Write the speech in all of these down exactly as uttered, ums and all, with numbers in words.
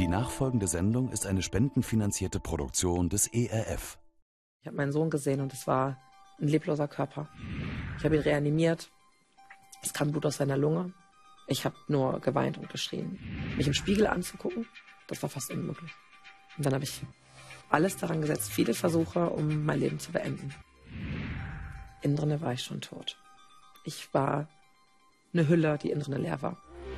Die nachfolgende Sendung ist eine spendenfinanzierte Produktion des E R F. Ich habe meinen Sohn gesehen und es war ein lebloser Körper. Ich habe ihn reanimiert. Es kam Blut aus seiner Lunge. Ich habe nur geweint und geschrien. Mich im Spiegel anzugucken, das war fast unmöglich. Und dann habe ich alles daran gesetzt, viele Versuche, um mein Leben zu beenden. Innen drinne war ich schon tot. Ich war eine Hülle, die innen drinne leer war.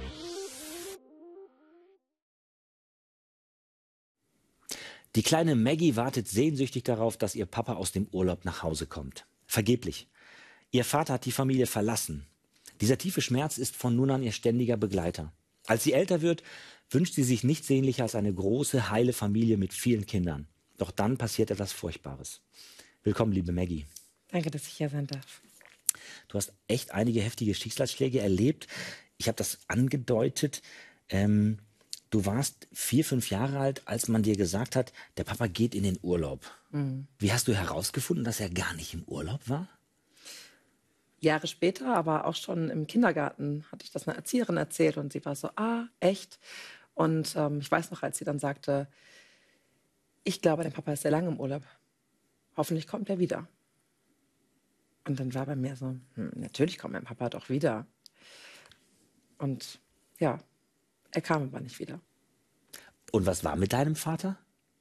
Die kleine Maggie wartet sehnsüchtig darauf, dass ihr Papa aus dem Urlaub nach Hause kommt. Vergeblich. Ihr Vater hat die Familie verlassen. Dieser tiefe Schmerz ist von nun an ihr ständiger Begleiter. Als sie älter wird, wünscht sie sich nichts sehnlicher als eine große, heile Familie mit vielen Kindern. Doch dann passiert etwas Furchtbares. Willkommen, liebe Maggie. Danke, dass ich hier sein darf. Du hast echt einige heftige Schicksalsschläge erlebt. Ich habe das angedeutet. Ähm, du warst vier, fünf Jahre alt, als man dir gesagt hat, der Papa geht in den Urlaub. Mhm. Wie hast du herausgefunden, dass er gar nicht im Urlaub war? Jahre später, aber auch schon im Kindergarten, hatte ich das einer Erzieherin erzählt und sie war so, ah, echt? Und ähm, ich weiß noch, als sie dann sagte, ich glaube, der Papa ist sehr lange im Urlaub. Hoffentlich kommt er wieder. Und dann war bei mir so, hm, natürlich kommt mein Papa doch wieder. Und ja, er kam aber nicht wieder. Und was war mit deinem Vater?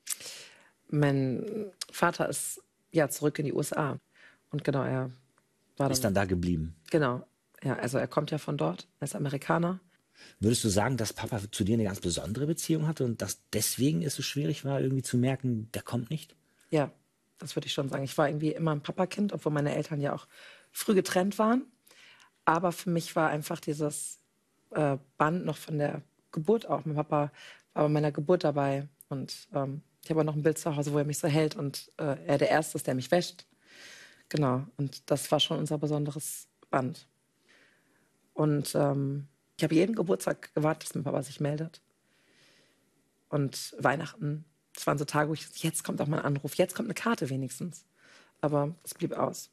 Mein Vater ist ja zurück in die U S A. Und genau, er war dann, ist dann da geblieben? Genau. Ja, also er kommt ja von dort, er ist Amerikaner. Würdest du sagen, dass Papa zu dir eine ganz besondere Beziehung hatte und dass deswegen es so schwierig war, irgendwie zu merken, der kommt nicht? Ja, das würde ich schon sagen. Ich war irgendwie immer ein Papakind, obwohl meine Eltern ja auch früh getrennt waren. Aber für mich war einfach dieses äh, Band noch von der Geburt auch. Mein Papa war bei meiner Geburt dabei. Und ähm, ich habe auch noch ein Bild zu Hause, wo er mich so hält und äh, er der Erste ist, der mich wäscht. Genau, und das war schon unser besonderes Band. Und ähm, ich habe jeden Geburtstag gewartet, dass mein Papa sich meldet. Und Weihnachten, das waren so Tage, wo ich, jetzt kommt auch mal ein Anruf, jetzt kommt eine Karte wenigstens. Aber es blieb aus.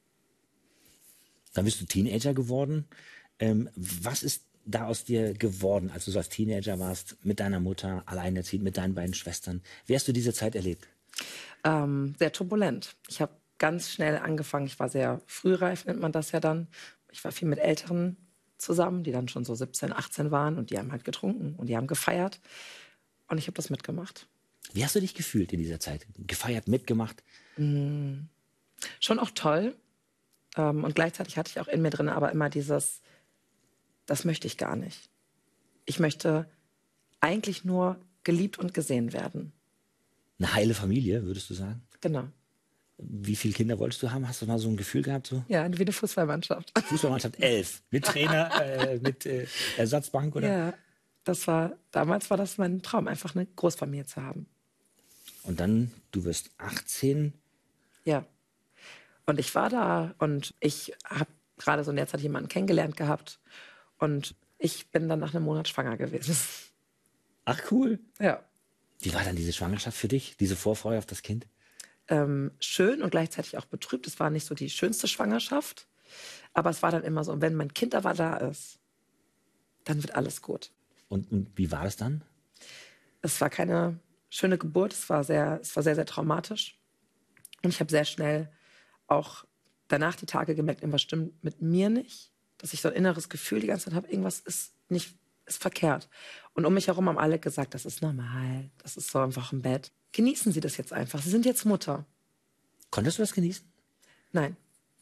Dann bist du Teenager geworden. Ähm, was ist da aus dir geworden, als du so als Teenager warst, mit deiner Mutter, alleinerziehend, mit deinen beiden Schwestern? Wie hast du diese Zeit erlebt? Ähm, sehr turbulent. Ich habe ganz schnell angefangen. Ich war sehr frühreif, nennt man das ja dann. Ich war viel mit Älteren zusammen, die dann schon so siebzehn, achtzehn waren und die haben halt getrunken und die haben gefeiert. Und ich habe das mitgemacht. Wie hast du dich gefühlt in dieser Zeit? Gefeiert, mitgemacht? Mm, schon auch toll. Ähm, und gleichzeitig hatte ich auch in mir drin aber immer dieses, das möchte ich gar nicht. Ich möchte eigentlich nur geliebt und gesehen werden. Eine heile Familie, würdest du sagen? Genau. Wie viele Kinder wolltest du haben? Hast du mal so ein Gefühl gehabt? So? Ja, wie eine Fußballmannschaft. Fußballmannschaft, elf. Mit Trainer, äh, mit äh, Ersatzbank, oder? Ja, das war, damals war das mein Traum, einfach eine Großfamilie zu haben. Und dann, du wirst achtzehn. Ja. Und ich war da und ich habe gerade so in der Zeit jemanden kennengelernt gehabt. Und ich bin dann nach einem Monat schwanger gewesen. Ach, cool. Ja. Wie war dann diese Schwangerschaft für dich? Diese Vorfreude auf das Kind? Ähm, schön und gleichzeitig auch betrübt. Es war nicht so die schönste Schwangerschaft. Aber es war dann immer so, wenn mein Kind aber da ist, dann wird alles gut. Und, und wie war es dann? Es war keine schöne Geburt. Es war sehr, es war sehr, sehr traumatisch. Und ich habe sehr schnell auch danach die Tage gemerkt, irgendwas stimmt mit mir nicht. Dass ich so ein inneres Gefühl die ganze Zeit habe, irgendwas ist nicht, ist verkehrt. Und um mich herum haben alle gesagt, das ist normal. Das ist so einfach im Bett. Genießen Sie das jetzt einfach. Sie sind jetzt Mutter. Konntest du das genießen? Nein.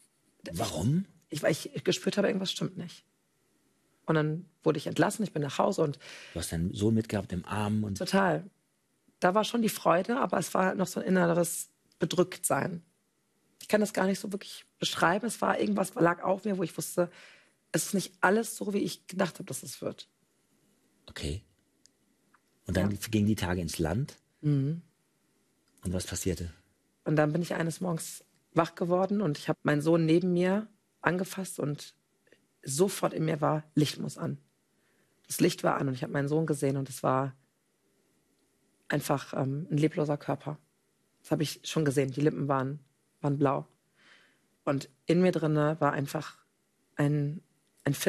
Warum? Ich, weil ich gespürt habe, irgendwas stimmt nicht. Und dann wurde ich entlassen, ich bin nach Hause und... Du hast deinen Sohn mitgehabt im Arm und... Total. Da war schon die Freude, aber es war halt noch so ein inneres Bedrücktsein. Ich kann das gar nicht so wirklich beschreiben. Es war irgendwas, lag auf mir, wo ich wusste, es ist nicht alles so, wie ich gedacht habe, dass es wird. Okay. Und dann ja. gingen die Tage ins Land. Mhm. Und was passierte? Und dann bin ich eines Morgens wach geworden und ich habe meinen Sohn neben mir angefasst und sofort in mir war, Licht muss an. Das Licht war an und ich habe meinen Sohn gesehen und es war einfach ähm, ein lebloser Körper. Das habe ich schon gesehen. Die Lippen waren, waren blau. Und in mir drinne war einfach ein, ein Film.